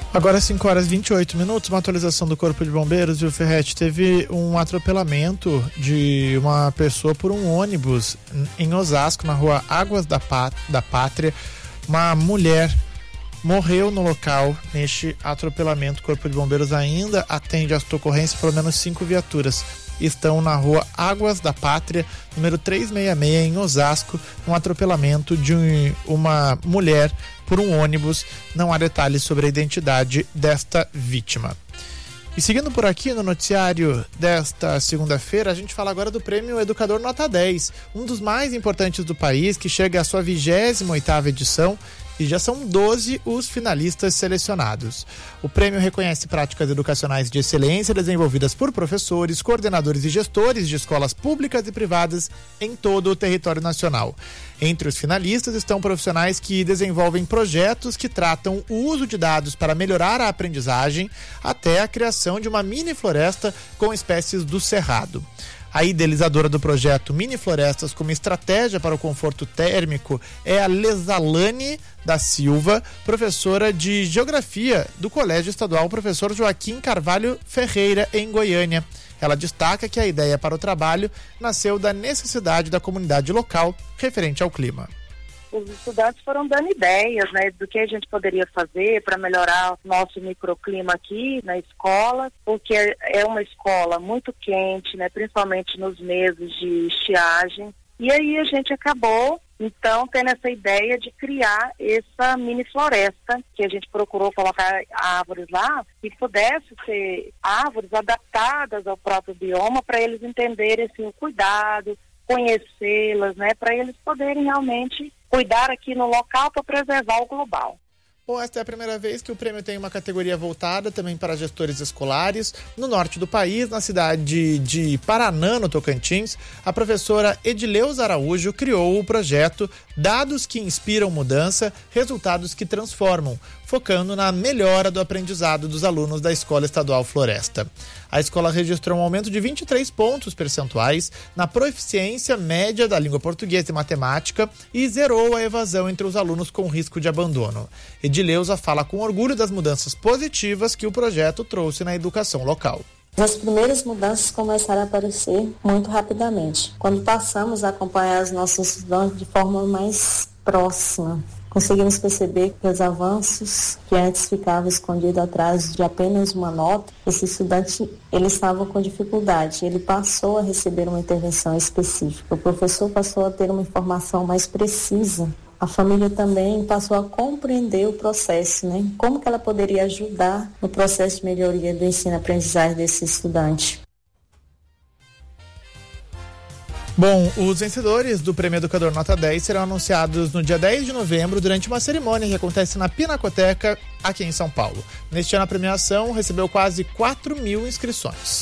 Agora 5h28, uma atualização do Corpo de Bombeiros, viu, Ferretti? Teve um atropelamento de uma pessoa por um ônibus em Osasco, na rua Águas da Pátria. Uma mulher morreu no local neste atropelamento. O Corpo de Bombeiros ainda atende a ocorrência, pelo menos 5 viaturas estão na rua Águas da Pátria, número 366, em Osasco, um atropelamento de uma mulher por um ônibus. Não há detalhes sobre a identidade desta vítima. E seguindo por aqui no noticiário desta segunda-feira, a gente fala agora do Prêmio Educador Nota 10, um dos mais importantes do país, que chega à sua 28ª edição. E já são 12 os finalistas selecionados. O prêmio reconhece práticas educacionais de excelência desenvolvidas por professores, coordenadores e gestores de escolas públicas e privadas em todo o território nacional. Entre os finalistas estão profissionais que desenvolvem projetos que tratam o uso de dados para melhorar a aprendizagem, até a criação de uma mini floresta com espécies do cerrado. A idealizadora do projeto Mini Florestas como estratégia para o conforto térmico é a Lesalane da Silva, professora de Geografia do Colégio Estadual Professor Joaquim Carvalho Ferreira, em Goiânia. Ela destaca que a ideia para o trabalho nasceu da necessidade da comunidade local referente ao clima. Os estudantes foram dando ideias, né, do que a gente poderia fazer para melhorar o nosso microclima aqui na escola, porque é uma escola muito quente, né, principalmente nos meses de estiagem. E aí a gente acabou, então, tendo essa ideia de criar essa mini floresta, que a gente procurou colocar árvores lá, que pudesse ser árvores adaptadas ao próprio bioma, para eles entenderem assim, o cuidado, conhecê-las, né, para eles poderem realmente cuidar aqui no local para preservar o global. Bom, esta é a primeira vez que o prêmio tem uma categoria voltada também para gestores escolares. No norte do país, na cidade de Paraná, no Tocantins, a professora Edileuza Araújo criou o projeto Dados que Inspiram Mudança, Resultados que Transformam, focando na melhora do aprendizado dos alunos da Escola Estadual Floresta. A escola registrou um aumento de 23 pontos percentuais na proficiência média da língua portuguesa e matemática e zerou a evasão entre os alunos com risco de abandono. Edileuza fala com orgulho das mudanças positivas que o projeto trouxe na educação local. As primeiras mudanças começaram a aparecer muito rapidamente. Quando passamos a acompanhar os nossos estudantes de forma mais próxima, conseguimos perceber que os avanços que antes ficavam escondidos atrás de apenas uma nota, esse estudante ele estava com dificuldade, ele passou a receber uma intervenção específica, o professor passou a ter uma informação mais precisa, a família também passou a compreender o processo, né? Como que ela poderia ajudar no processo de melhoria do ensino-aprendizagem desse estudante. Bom, os vencedores do Prêmio Educador Nota 10 serão anunciados no dia 10 de novembro durante uma cerimônia que acontece na Pinacoteca, aqui em São Paulo. Neste ano a premiação recebeu quase 4.000 inscrições.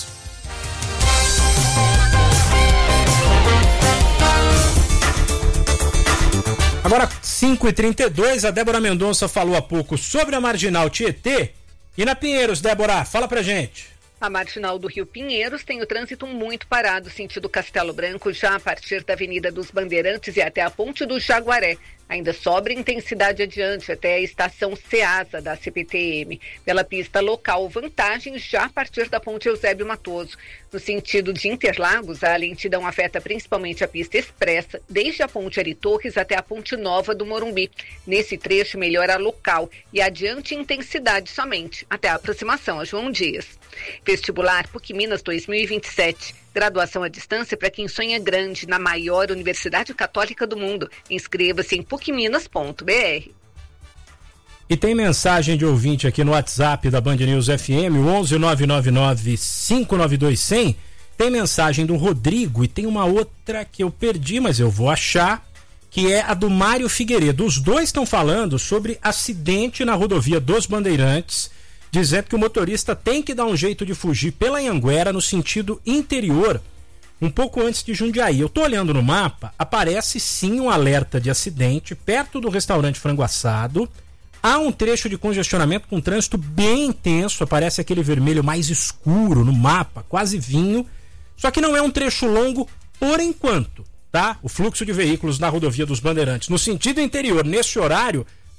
Agora 5h32, a Débora Mendonça falou há pouco sobre a Marginal Tietê. E na Pinheiros, Débora, fala pra gente. A Marginal do Rio Pinheiros tem o trânsito muito parado, sentido Castelo Branco, já a partir da Avenida dos Bandeirantes e até a Ponte do Jaguaré. Ainda sobra intensidade adiante até a estação Ceasa da CPTM. Pela pista local, vantagem já a partir da Ponte Eusébio Matoso. No sentido de Interlagos, a lentidão afeta principalmente a pista expressa, desde a Ponte Ari Torres até a Ponte Nova do Morumbi. Nesse trecho, melhora local e adiante intensidade somente, até a aproximação a João Dias. Vestibular PUC Minas 2027. Graduação à distância para quem sonha grande na maior universidade católica do mundo. Inscreva-se em pucminas.br. E tem mensagem de ouvinte aqui no WhatsApp da Band News FM, o 11-999-592-100. Tem mensagem do Rodrigo e tem uma outra que eu perdi, mas eu vou achar, que é a do Mário Figueiredo. Os dois estão falando sobre acidente na rodovia dos Bandeirantes, dizendo que o motorista tem que dar um jeito de fugir pela Anhanguera no sentido interior, um pouco antes de Jundiaí. Eu tô olhando no mapa, aparece sim um alerta de acidente perto do restaurante Frango Assado. Há um trecho de congestionamento com trânsito bem intenso, aparece aquele vermelho mais escuro no mapa, quase vinho. Só que não é um trecho longo por enquanto, tá? O fluxo de veículos na rodovia dos Bandeirantes no sentido interior, nesse horário,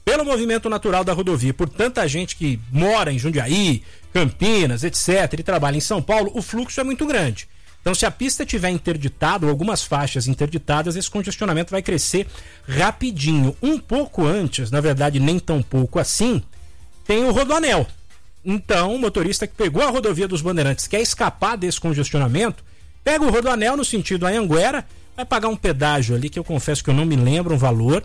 pelo movimento natural da rodovia, por tanta gente que mora em Jundiaí, Campinas, etc., e trabalha em São Paulo, o fluxo é muito grande. Então, se a pista estiver interditada, ou algumas faixas interditadas, esse congestionamento vai crescer rapidinho. Um pouco antes, na verdade, nem tão pouco assim, tem o Rodoanel. Então, o motorista que pegou a rodovia dos Bandeirantes, quer escapar desse congestionamento, pega o Rodoanel no sentido Anhanguera, vai pagar um pedágio ali, que eu confesso que eu não me lembro um valor,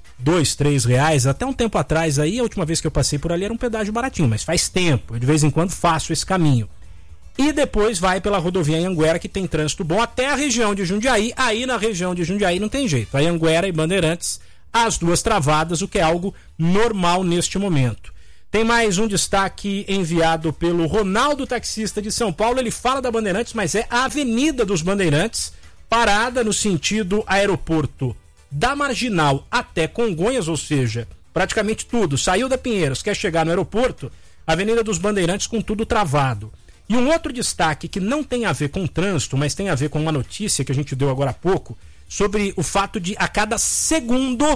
R$2-3, até um tempo atrás aí, a última vez que eu passei por ali era um pedágio baratinho, mas faz tempo, eu de vez em quando faço esse caminho. E depois vai pela rodovia Anhanguera, que tem trânsito bom, até a região de Jundiaí. Aí na região de Jundiaí não tem jeito. Anhanguera e Bandeirantes, as duas travadas, o que é algo normal neste momento. Tem mais um destaque enviado pelo Ronaldo, taxista de São Paulo. Ele fala da Bandeirantes, mas é a Avenida dos Bandeirantes, parada no sentido aeroporto da Marginal até Congonhas, ou seja, praticamente tudo. Saiu da Pinheiros, quer chegar no aeroporto, Avenida dos Bandeirantes com tudo travado. E um outro destaque que não tem a ver com trânsito, mas tem a ver com uma notícia que a gente deu agora há pouco, sobre o fato de a cada segundo,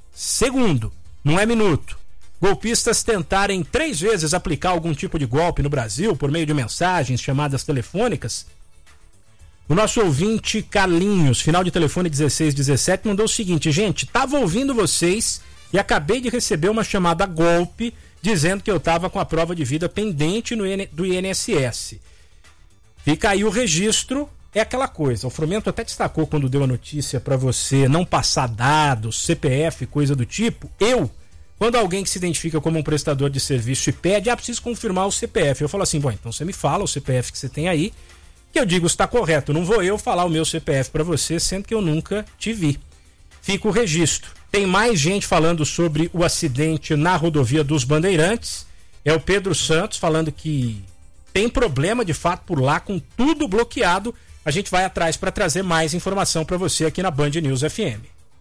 não é minuto, golpistas tentarem 3 vezes aplicar algum tipo de golpe no Brasil por meio de mensagens, chamadas telefônicas. O nosso ouvinte Carlinhos, final de telefone 1617, mandou o seguinte: gente, tava ouvindo vocês e acabei de receber uma chamada golpe dizendo que eu estava com a prova de vida pendente do INSS. Fica aí o registro, é aquela coisa. O Frumento até destacou quando deu a notícia para você não passar dados, CPF, coisa do tipo. Quando alguém que se identifica como um prestador de serviço e pede, preciso confirmar o CPF. Eu falo assim, bom, então você me fala o CPF que você tem aí, que eu digo está correto. Não vou eu falar o meu CPF para você, sendo que eu nunca te vi. Fica o registro. Tem mais gente falando sobre o acidente na rodovia dos Bandeirantes. É o Pedro Santos falando que tem problema de fato por lá, com tudo bloqueado. A gente vai atrás para trazer mais informação para você aqui na Band News FM.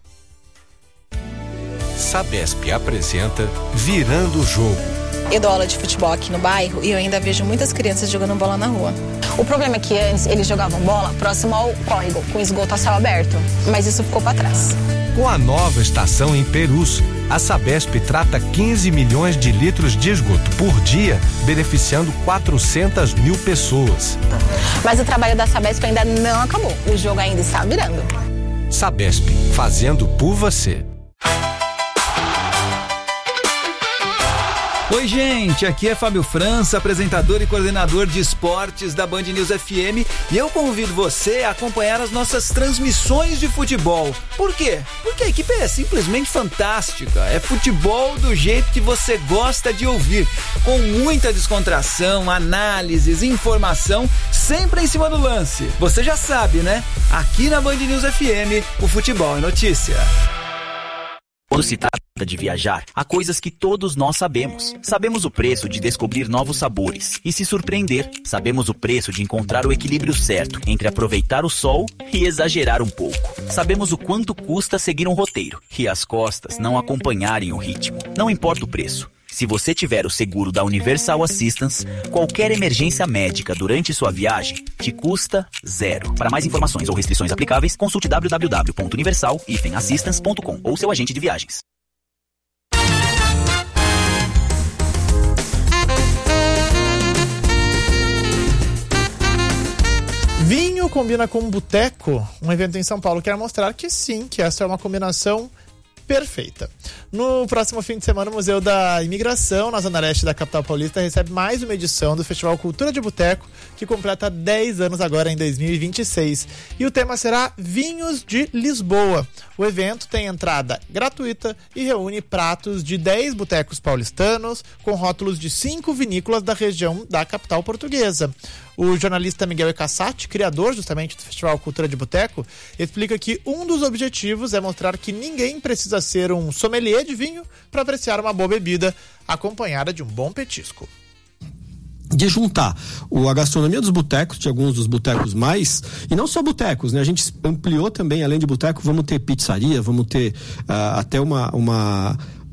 Sabesp apresenta Virando o Jogo. Eu dou aula de futebol aqui no bairro e eu ainda vejo muitas crianças jogando bola na rua. O problema é que antes eles jogavam bola próximo ao córrego, com esgoto a céu aberto, mas isso ficou para trás. Com a nova estação em Perus, a Sabesp trata 15 milhões de litros de esgoto por dia, beneficiando 400 mil pessoas. Mas o trabalho da Sabesp ainda não acabou, o jogo ainda está virando. Sabesp, fazendo por você. Oi, gente, aqui é Fábio França, apresentador e coordenador de esportes da Band News FM, e eu convido você a acompanhar as nossas transmissões de futebol. Por quê? Porque a equipe é simplesmente fantástica. É futebol do jeito que você gosta de ouvir, com muita descontração, análises, informação, sempre em cima do lance. Você já sabe, né? Aqui na Band News FM, o futebol é notícia. Quando se trata de viajar, há coisas que todos nós sabemos. Sabemos o preço de descobrir novos sabores e se surpreender. Sabemos o preço de encontrar o equilíbrio certo entre aproveitar o sol e exagerar um pouco. Sabemos o quanto custa seguir um roteiro e as costas não acompanharem o ritmo. Não importa o preço. Se você tiver o seguro da Universal Assistance, qualquer emergência médica durante sua viagem te custa 0. Para mais informações ou restrições aplicáveis, consulte www.universal-assistance.com ou seu agente de viagens. Vinho combina com boteco? Um evento em São Paulo quer mostrar que sim, que essa é uma combinação perfeita. No próximo fim de semana, o Museu da Imigração, na Zona Leste da capital paulista, recebe mais uma edição do Festival Cultura de Boteco, que completa 10 anos agora em 2026. E o tema será Vinhos de Lisboa. O evento tem entrada gratuita e reúne pratos de 10 botecos paulistanos, com rótulos de 5 vinícolas da região da capital portuguesa. O jornalista Miguel Ecassati, criador justamente do Festival Cultura de Boteco, explica que um dos objetivos é mostrar que ninguém precisa ser um sommelier de vinho para apreciar uma boa bebida, acompanhada de um bom petisco. De juntar a gastronomia dos botecos, de alguns dos botecos mais, e não só botecos, né? A gente ampliou também, além de boteco, vamos ter pizzaria, vamos ter até uma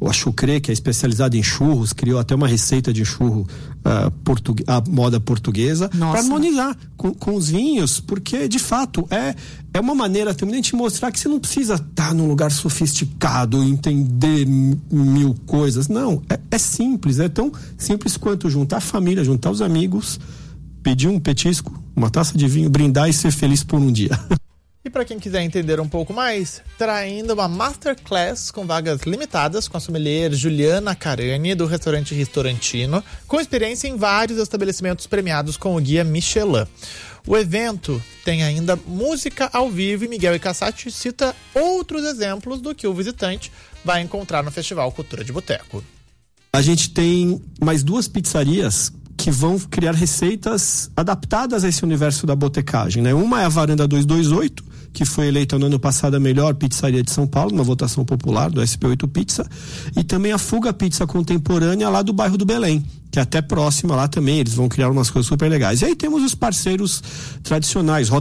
a Chucré, que é especializada em churros, criou até uma receita de churro a moda portuguesa, para harmonizar com os vinhos, porque de fato é uma maneira também de te mostrar que você não precisa estar num lugar sofisticado, entender mil coisas. Não, é simples, é tão simples quanto juntar a família, juntar os amigos, pedir um petisco, uma taça de vinho, brindar e ser feliz por um dia. E para quem quiser entender um pouco mais, terá ainda uma Masterclass com vagas limitadas com a sommelier Juliana Carani, do restaurante Ristorantino, com experiência em vários estabelecimentos premiados com o guia Michelin. O evento tem ainda música ao vivo e Miguel Cassati cita outros exemplos do que o visitante vai encontrar no Festival Cultura de Boteco. A gente tem mais 2 pizzarias que vão criar receitas adaptadas a esse universo da botecagem, né? Uma é a Varanda 228, que foi eleita no ano passado a melhor pizzaria de São Paulo, uma votação popular do SP8 Pizza, e também a Fuga Pizza Contemporânea lá do bairro do Belém, que é até próxima lá também, eles vão criar umas coisas super legais. E aí temos os parceiros tradicionais,